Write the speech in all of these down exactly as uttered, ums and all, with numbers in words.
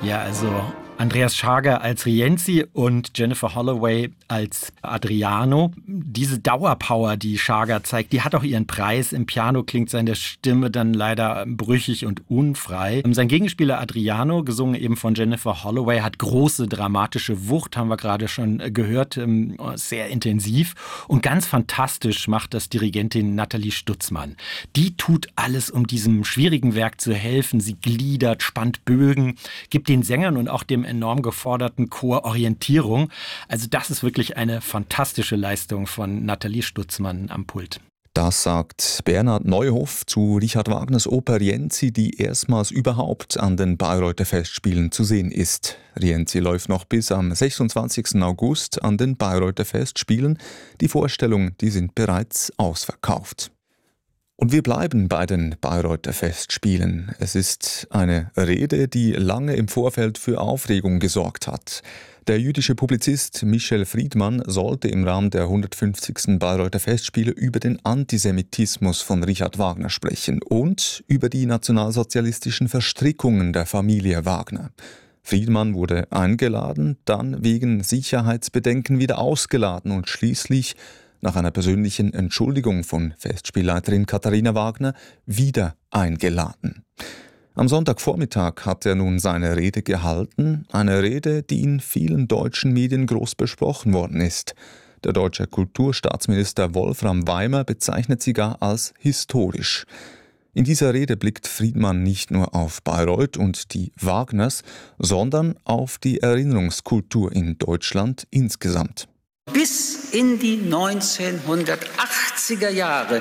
Ja, also Andreas Schager als Rienzi und Jennifer Holloway als Adriano. Diese Dauerpower, die Schager zeigt, die hat auch ihren Preis. Im Piano klingt seine Stimme dann leider brüchig und unfrei. Sein Gegenspieler Adriano, gesungen eben von Jennifer Holloway, hat große dramatische Wucht, haben wir gerade schon gehört, sehr intensiv. Und ganz fantastisch macht das Dirigentin Nathalie Stutzmann. Die tut alles, um diesem schwierigen Werk zu helfen. Sie gliedert, spannt Bögen, gibt den Sängern und auch dem enorm geforderten Chor Orientierung. Also das ist wirklich eine fantastische Leistung von Nathalie Stutzmann am Pult. Das sagt Bernhard Neuhoff zu Richard Wagners Oper Rienzi, die erstmals überhaupt an den Bayreuther Festspielen zu sehen ist. Rienzi läuft noch bis am sechsundzwanzigsten August an den Bayreuther Festspielen. Die Vorstellungen, die sind bereits ausverkauft. Und wir bleiben bei den Bayreuther Festspielen. Es ist eine Rede, die lange im Vorfeld für Aufregung gesorgt hat. Der jüdische Publizist Michel Friedmann sollte im Rahmen der hundertfünfzigsten Bayreuther Festspiele über den Antisemitismus von Richard Wagner sprechen und über die nationalsozialistischen Verstrickungen der Familie Wagner. Friedmann wurde eingeladen, dann wegen Sicherheitsbedenken wieder ausgeladen und schließlich nach einer persönlichen Entschuldigung von Festspielleiterin Katharina Wagner wieder eingeladen. Am Sonntagvormittag hat er nun seine Rede gehalten, eine Rede, die in vielen deutschen Medien groß besprochen worden ist. Der deutsche Kulturstaatsminister Wolfram Weimer bezeichnet sie gar als historisch. In dieser Rede blickt Friedmann nicht nur auf Bayreuth und die Wagners, sondern auf die Erinnerungskultur in Deutschland insgesamt. Bis in die neunzehnhundertachtziger Jahre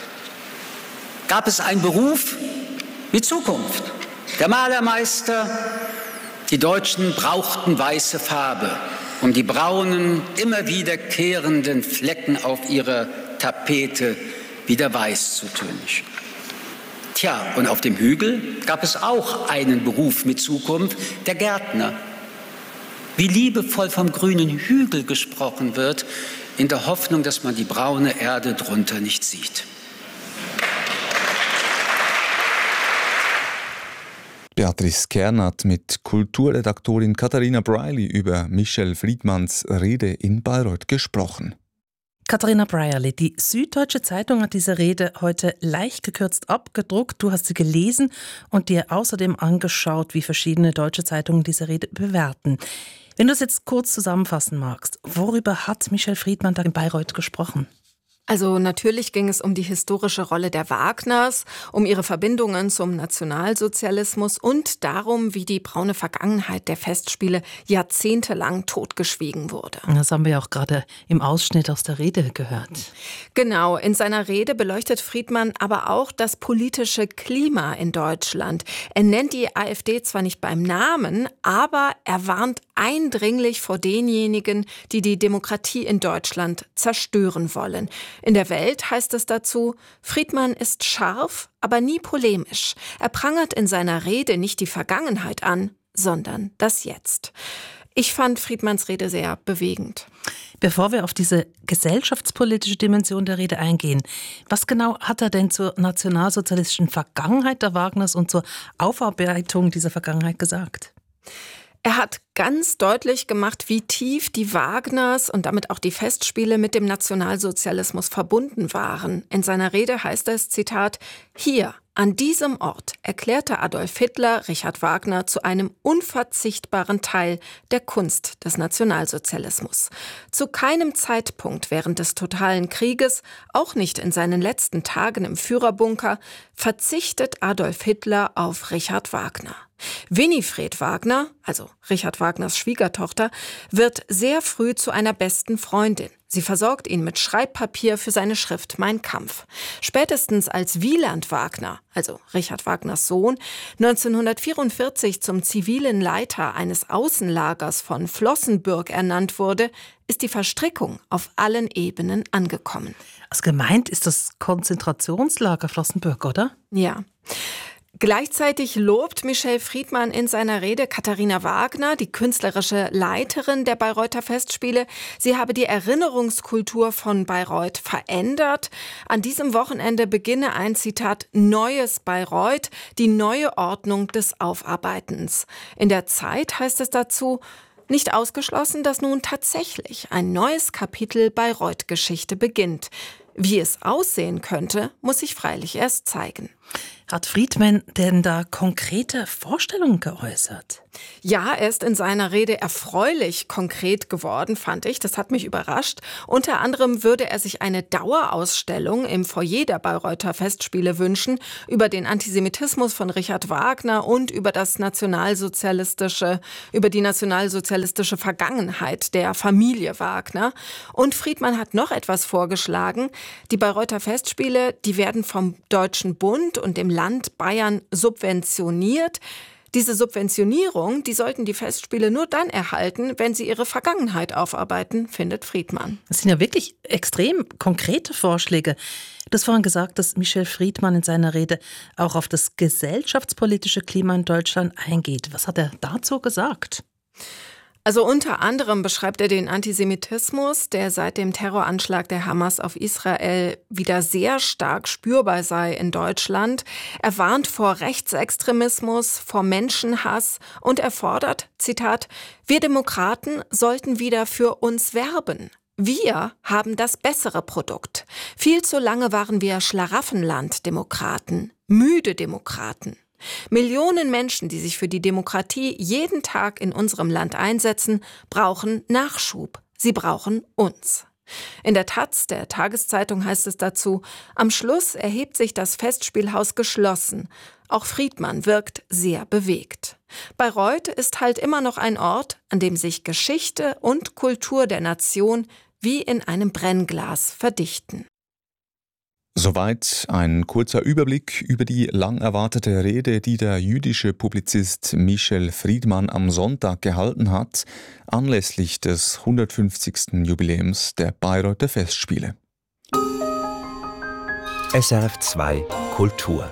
gab es einen Beruf mit Zukunft. Der Malermeister, die Deutschen brauchten weiße Farbe, um die braunen, immer wiederkehrenden Flecken auf ihrer Tapete wieder weiß zu tönen. Tja, und auf dem Hügel gab es auch einen Beruf mit Zukunft, der Gärtner. Wie liebevoll vom grünen Hügel gesprochen wird, in der Hoffnung, dass man die braune Erde drunter nicht sieht. Beatrice Kern hat mit Kulturredaktorin Katharina Briley über Michel Friedmanns Rede in Bayreuth gesprochen. Katharina Brierley, die Süddeutsche Zeitung hat diese Rede heute leicht gekürzt abgedruckt. Du hast sie gelesen und dir außerdem angeschaut, wie verschiedene deutsche Zeitungen diese Rede bewerten. Wenn du es jetzt kurz zusammenfassen magst, worüber hat Michel Friedmann da in Bayreuth gesprochen? Also natürlich ging es um die historische Rolle der Wagners, um ihre Verbindungen zum Nationalsozialismus und darum, wie die braune Vergangenheit der Festspiele jahrzehntelang totgeschwiegen wurde. Das haben wir ja auch gerade im Ausschnitt aus der Rede gehört. Genau, in seiner Rede beleuchtet Friedmann aber auch das politische Klima in Deutschland. Er nennt die AfD zwar nicht beim Namen, aber er warnt eindringlich vor denjenigen, die die Demokratie in Deutschland zerstören wollen. In der Welt heißt es dazu, Friedmann ist scharf, aber nie polemisch. Er prangert in seiner Rede nicht die Vergangenheit an, sondern das Jetzt. Ich fand Friedmanns Rede sehr bewegend. Bevor wir auf diese gesellschaftspolitische Dimension der Rede eingehen, was genau hat er denn zur nationalsozialistischen Vergangenheit der Wagners und zur Aufarbeitung dieser Vergangenheit gesagt? Er hat ganz deutlich gemacht, wie tief die Wagners und damit auch die Festspiele mit dem Nationalsozialismus verbunden waren. In seiner Rede heißt es, Zitat, hier, an diesem Ort erklärte Adolf Hitler Richard Wagner zu einem unverzichtbaren Teil der Kunst des Nationalsozialismus. Zu keinem Zeitpunkt während des totalen Krieges, auch nicht in seinen letzten Tagen im Führerbunker, verzichtet Adolf Hitler auf Richard Wagner. Winifred Wagner, also Richard Wagners Schwiegertochter, wird sehr früh zu einer besten Freundin. Sie versorgt ihn mit Schreibpapier für seine Schrift Mein Kampf. Spätestens als Wieland Wagner, also Richard Wagners Sohn, neunzehnhundertvierundvierzig zum zivilen Leiter eines Außenlagers von Flossenbürg ernannt wurde, ist die Verstrickung auf allen Ebenen angekommen. Also gemeint ist das Konzentrationslager Flossenbürg, oder? Ja. Gleichzeitig lobt Michel Friedmann in seiner Rede Katharina Wagner, die künstlerische Leiterin der Bayreuther Festspiele. Sie habe die Erinnerungskultur von Bayreuth verändert. An diesem Wochenende beginne ein, Zitat, neues Bayreuth, die neue Ordnung des Aufarbeitens. In der Zeit heißt es dazu, nicht ausgeschlossen, dass nun tatsächlich ein neues Kapitel Bayreuth-Geschichte beginnt. Wie es aussehen könnte, muss sich freilich erst zeigen. Hat Friedmann denn da konkrete Vorstellungen geäußert? Ja, er ist in seiner Rede erfreulich konkret geworden, fand ich. Das hat mich überrascht. Unter anderem würde er sich eine Dauerausstellung im Foyer der Bayreuther Festspiele wünschen über den Antisemitismus von Richard Wagner und über das nationalsozialistische, über die nationalsozialistische Vergangenheit der Familie Wagner. Und Friedmann hat noch etwas vorgeschlagen. Die Bayreuther Festspiele, die werden vom Deutschen Bund und dem Land Bayern subventioniert. Diese Subventionierung, die sollten die Festspiele nur dann erhalten, wenn sie ihre Vergangenheit aufarbeiten, findet Friedmann. Das sind ja wirklich extrem konkrete Vorschläge. Du hast vorhin gesagt, dass Michel Friedmann in seiner Rede auch auf das gesellschaftspolitische Klima in Deutschland eingeht. Was hat er dazu gesagt? Also unter anderem beschreibt er den Antisemitismus, der seit dem Terroranschlag der Hamas auf Israel wieder sehr stark spürbar sei in Deutschland. Er warnt vor Rechtsextremismus, vor Menschenhass und er fordert, Zitat, wir Demokraten sollten wieder für uns werben. Wir haben das bessere Produkt. Viel zu lange waren wir Schlaraffenland-Demokraten, müde Demokraten. Millionen Menschen, die sich für die Demokratie jeden Tag in unserem Land einsetzen, brauchen Nachschub. Sie brauchen uns. In der Taz, der Tageszeitung, heißt es dazu, am Schluss erhebt sich das Festspielhaus geschlossen. Auch Friedmann wirkt sehr bewegt. Bayreuth ist halt immer noch ein Ort, an dem sich Geschichte und Kultur der Nation wie in einem Brennglas verdichten. Soweit ein kurzer Überblick über die lang erwartete Rede, die der jüdische Publizist Michel Friedmann am Sonntag gehalten hat, anlässlich des hundertfünfzigsten Jubiläums der Bayreuther Festspiele. S R F zwei Kultur.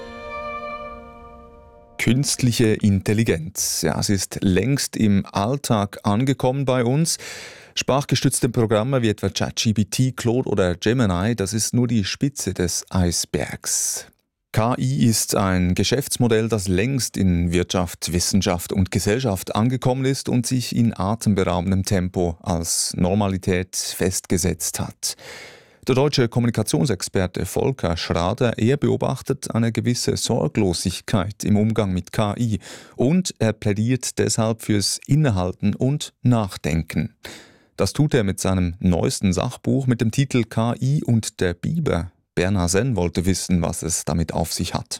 Künstliche Intelligenz. Ja, es ist längst im Alltag angekommen bei uns. Sprachgestützte Programme wie etwa ChatGPT, Claude oder Gemini, das ist nur die Spitze des Eisbergs. K I ist ein Geschäftsmodell, das längst in Wirtschaft, Wissenschaft und Gesellschaft angekommen ist und sich in atemberaubendem Tempo als Normalität festgesetzt hat. Der deutsche Kommunikationsexperte Volker Schrader, er beobachtet eine gewisse Sorglosigkeit im Umgang mit K I und er plädiert deshalb fürs Innehalten und Nachdenken. Das tut er mit seinem neuesten Sachbuch mit dem Titel K I und der Biber. Bernhard Senn wollte wissen, was es damit auf sich hat.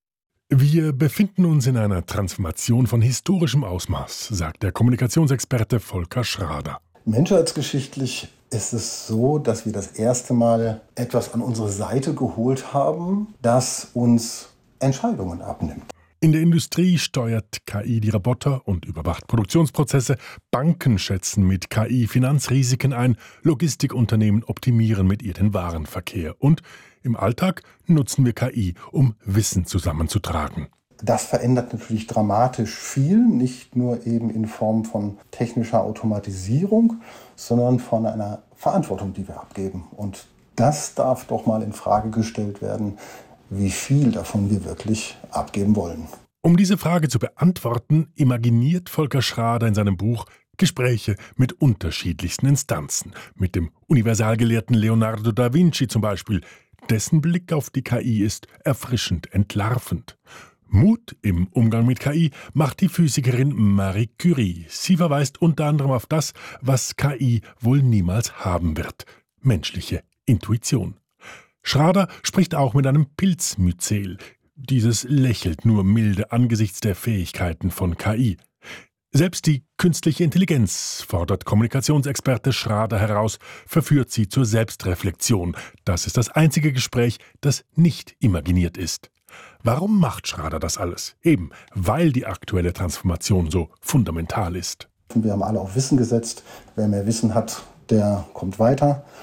Wir befinden uns in einer Transformation von historischem Ausmaß, sagt der Kommunikationsexperte Volker Schrader. Menschheitsgeschichtlich ist es so, dass wir das erste Mal etwas an unsere Seite geholt haben, das uns Entscheidungen abnimmt. In der Industrie steuert K I die Roboter und überwacht Produktionsprozesse. Banken schätzen mit K I Finanzrisiken ein. Logistikunternehmen optimieren mit ihr den Warenverkehr. Und im Alltag nutzen wir K I, um Wissen zusammenzutragen. Das verändert natürlich dramatisch viel, nicht nur eben in Form von technischer Automatisierung, sondern von einer Verantwortung, die wir abgeben. Und das darf doch mal in Frage gestellt werden, wie viel davon wir wirklich abgeben wollen. Um diese Frage zu beantworten, imaginiert Volker Schrader in seinem Buch Gespräche mit unterschiedlichsten Instanzen. Mit dem Universalgelehrten Leonardo da Vinci zum Beispiel. Dessen Blick auf die K I ist erfrischend entlarvend. Mut im Umgang mit K I macht die Physikerin Marie Curie. Sie verweist unter anderem auf das, was K I wohl niemals haben wird: menschliche Intuition. Schrader spricht auch mit einem Pilzmyzel. Dieses lächelt nur milde angesichts der Fähigkeiten von K I. Selbst die künstliche Intelligenz, fordert Kommunikationsexperte Schrader heraus, verführt sie zur Selbstreflexion. Das ist das einzige Gespräch, das nicht imaginiert ist. Warum macht Schrader das alles? Eben, weil die aktuelle Transformation so fundamental ist. Wir haben alle auf Wissen gesetzt. Wer mehr Wissen hat, der kommt weiter.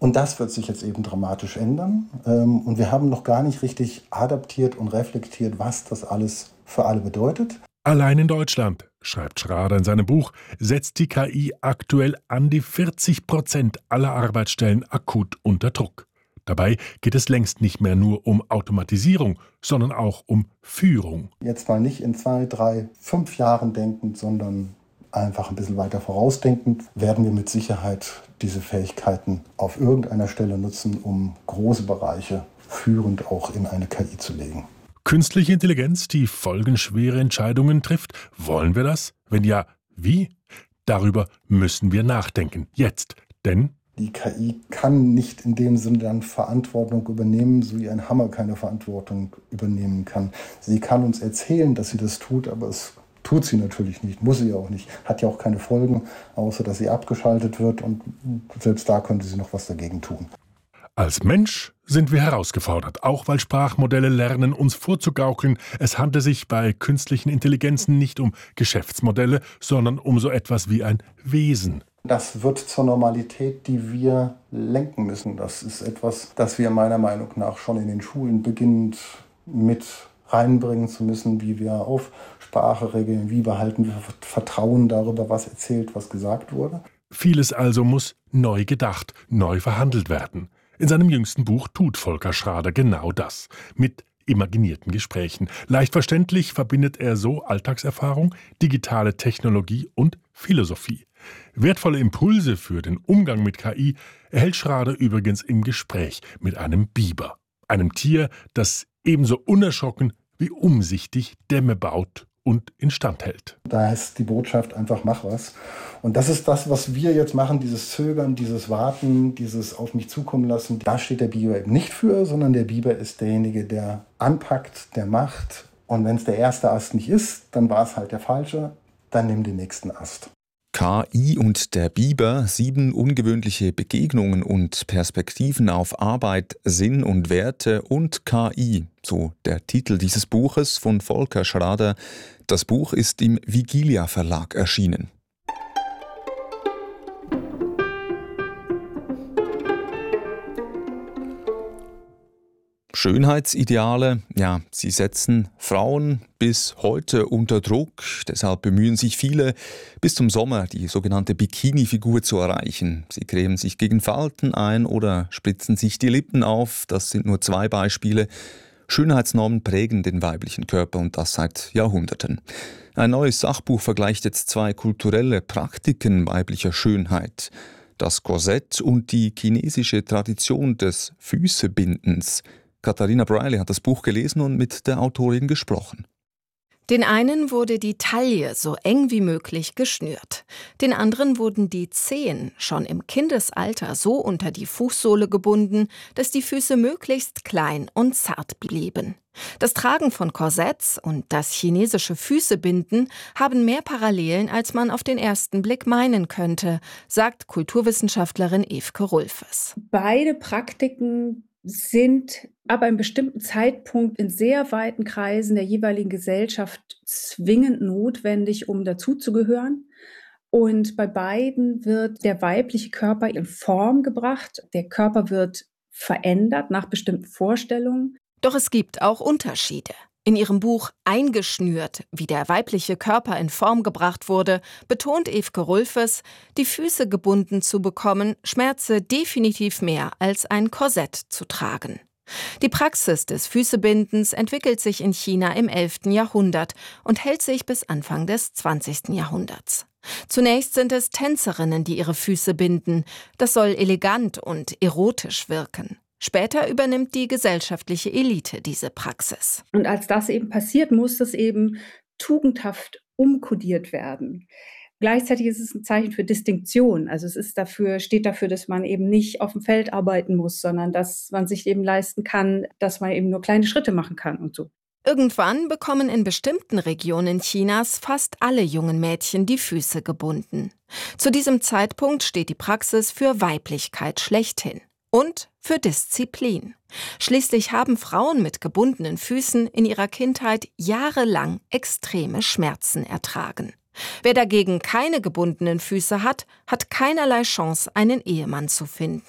Und das wird sich jetzt eben dramatisch ändern. Und wir haben noch gar nicht richtig adaptiert und reflektiert, was das alles für alle bedeutet. Allein in Deutschland, schreibt Schrader in seinem Buch, setzt die K I aktuell an die vierzig Prozent aller Arbeitsstellen akut unter Druck. Dabei geht es längst nicht mehr nur um Automatisierung, sondern auch um Führung. Jetzt mal nicht in zwei, drei, fünf Jahren denkend, sondern einfach ein bisschen weiter vorausdenkend, werden wir mit Sicherheit diese Fähigkeiten auf irgendeiner Stelle nutzen, um große Bereiche führend auch in eine K I zu legen. Künstliche Intelligenz, die folgenschwere Entscheidungen trifft, wollen wir das? Wenn ja, wie? Darüber müssen wir nachdenken. Jetzt. Denn die K I kann nicht in dem Sinne dann Verantwortung übernehmen, so wie ein Hammer keine Verantwortung übernehmen kann. Sie kann uns erzählen, dass sie das tut, aber es tut sie natürlich nicht, muss sie auch nicht. Hat ja auch keine Folgen, außer dass sie abgeschaltet wird und selbst da könnte sie noch was dagegen tun. Als Mensch sind wir herausgefordert, auch weil Sprachmodelle lernen, uns vorzugaukeln, es handle sich bei künstlichen Intelligenzen nicht um Geschäftsmodelle, sondern um so etwas wie ein Wesen. Das wird zur Normalität, die wir lenken müssen. Das ist etwas, das wir meiner Meinung nach schon in den Schulen beginnend mit reinbringen zu müssen, wie wir auf Sprache regeln, wie behalten wir Vertrauen darüber, was erzählt, was gesagt wurde. Vieles also muss neu gedacht, neu verhandelt werden. In seinem jüngsten Buch tut Volker Schrader genau das, mit imaginierten Gesprächen. Leicht verständlich verbindet er so Alltagserfahrung, digitale Technologie und Philosophie. Wertvolle Impulse für den Umgang mit K I erhält Schrader übrigens im Gespräch mit einem Biber, einem Tier, das ebenso unerschrocken wie umsichtig Dämme baut und instand hält. Da ist die Botschaft einfach, mach was. Und das ist das, was wir jetzt machen, dieses Zögern, dieses Warten, dieses auf mich zukommen lassen. Da steht der Biber eben nicht für, sondern der Biber ist derjenige, der anpackt, der macht. Und wenn es der erste Ast nicht ist, dann war es halt der falsche, dann nimm den nächsten Ast. K I und der Biber, sieben ungewöhnliche Begegnungen und Perspektiven auf Arbeit, Sinn und Werte und K I, so der Titel dieses Buches von Volker Schrader. Das Buch ist im Vigilia Verlag erschienen. Schönheitsideale, ja, sie setzen Frauen bis heute unter Druck. Deshalb bemühen sich viele, bis zum Sommer die sogenannte Bikini-Figur zu erreichen. Sie cremen sich gegen Falten ein oder spritzen sich die Lippen auf. Das sind nur zwei Beispiele. Schönheitsnormen prägen den weiblichen Körper und das seit Jahrhunderten. Ein neues Sachbuch vergleicht jetzt zwei kulturelle Praktiken weiblicher Schönheit. Das Korsett und die chinesische Tradition des Füßebindens. Katharina Briley hat das Buch gelesen und mit der Autorin gesprochen. Den einen wurde die Taille so eng wie möglich geschnürt. Den anderen wurden die Zehen schon im Kindesalter so unter die Fußsohle gebunden, dass die Füße möglichst klein und zart blieben. Das Tragen von Korsetts und das chinesische Füßebinden haben mehr Parallelen, als man auf den ersten Blick meinen könnte, sagt Kulturwissenschaftlerin Evke Rulfes. Beide Praktiken sind ab einem bestimmten Zeitpunkt in sehr weiten Kreisen der jeweiligen Gesellschaft zwingend notwendig, um dazuzugehören. Und bei beiden wird der weibliche Körper in Form gebracht. Der Körper wird verändert nach bestimmten Vorstellungen. Doch es gibt auch Unterschiede. In ihrem Buch »Eingeschnürt, wie der weibliche Körper in Form gebracht wurde«, betont Evke Rulfes, die Füße gebunden zu bekommen, schmerze definitiv mehr als ein Korsett zu tragen. Die Praxis des Füßebindens entwickelt sich in China im elften Jahrhundert und hält sich bis Anfang des zwanzigsten Jahrhunderts. Zunächst sind es Tänzerinnen, die ihre Füße binden. Das soll elegant und erotisch wirken. Später übernimmt die gesellschaftliche Elite diese Praxis. Und als das eben passiert, muss das eben tugendhaft umkodiert werden. Gleichzeitig ist es ein Zeichen für Distinktion. Also es ist dafür, steht dafür, dass man eben nicht auf dem Feld arbeiten muss, sondern dass man sich eben leisten kann, dass man eben nur kleine Schritte machen kann und so. Irgendwann bekommen in bestimmten Regionen Chinas fast alle jungen Mädchen die Füße gebunden. Zu diesem Zeitpunkt steht die Praxis für Weiblichkeit schlechthin. Und für Disziplin. Schließlich haben Frauen mit gebundenen Füßen in ihrer Kindheit jahrelang extreme Schmerzen ertragen. Wer dagegen keine gebundenen Füße hat, hat keinerlei Chance, einen Ehemann zu finden.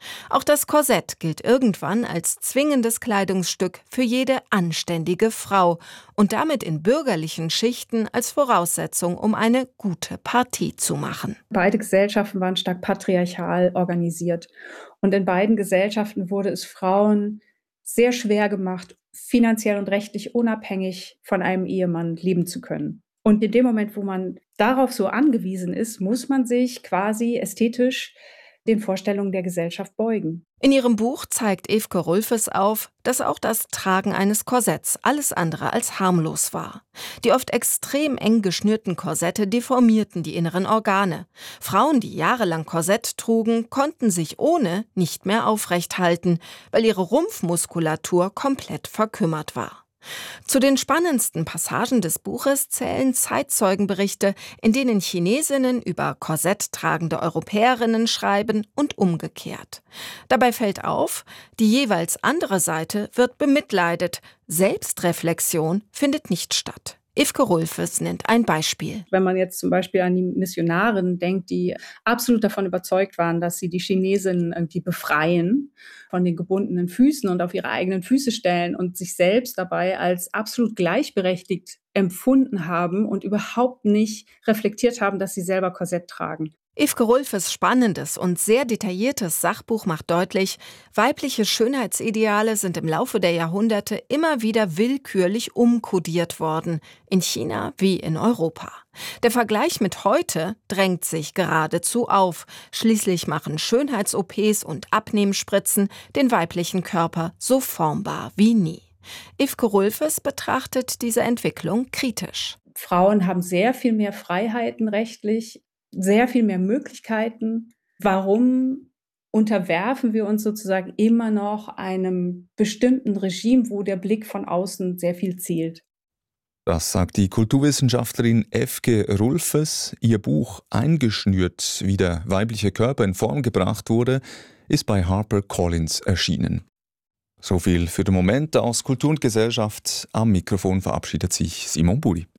Auch das Korsett gilt irgendwann als zwingendes Kleidungsstück für jede anständige Frau und damit in bürgerlichen Schichten als Voraussetzung, um eine gute Partie zu machen. Beide Gesellschaften waren stark patriarchal organisiert. Und in beiden Gesellschaften wurde es Frauen sehr schwer gemacht, finanziell und rechtlich unabhängig von einem Ehemann leben zu können. Und in dem Moment, wo man darauf so angewiesen ist, muss man sich quasi ästhetisch den Vorstellungen der Gesellschaft beugen. In ihrem Buch zeigt Ewke Rulfes auf, dass auch das Tragen eines Korsetts alles andere als harmlos war. Die oft extrem eng geschnürten Korsette deformierten die inneren Organe. Frauen, die jahrelang Korsett trugen, konnten sich ohne nicht mehr aufrecht halten, weil ihre Rumpfmuskulatur komplett verkümmert war. Zu den spannendsten Passagen des Buches zählen Zeitzeugenberichte, in denen Chinesinnen über korsetttragende Europäerinnen schreiben und umgekehrt. Dabei fällt auf, die jeweils andere Seite wird bemitleidet, Selbstreflexion findet nicht statt. Ewke Rulfes nennt ein Beispiel. Wenn man jetzt zum Beispiel an die Missionarinnen denkt, die absolut davon überzeugt waren, dass sie die Chinesinnen irgendwie befreien von den gebundenen Füßen und auf ihre eigenen Füße stellen und sich selbst dabei als absolut gleichberechtigt empfunden haben und überhaupt nicht reflektiert haben, dass sie selber Korsett tragen. Ewke Rulfes spannendes und sehr detailliertes Sachbuch macht deutlich, weibliche Schönheitsideale sind im Laufe der Jahrhunderte immer wieder willkürlich umkodiert worden, in China wie in Europa. Der Vergleich mit heute drängt sich geradezu auf. Schließlich machen Schönheits-O Ps und Abnehmspritzen den weiblichen Körper so formbar wie nie. Ewke Rulfes betrachtet diese Entwicklung kritisch. Frauen haben sehr viel mehr Freiheiten rechtlich, sehr viel mehr Möglichkeiten. Warum unterwerfen wir uns sozusagen immer noch einem bestimmten Regime, wo der Blick von außen sehr viel zählt? Das sagt die Kulturwissenschaftlerin Ewke Rulfes. Ihr Buch Eingeschnürt, wie der weibliche Körper in Form gebracht wurde, ist bei HarperCollins erschienen. So viel für den Moment aus Kultur und Gesellschaft. Am Mikrofon verabschiedet sich Simon Buri.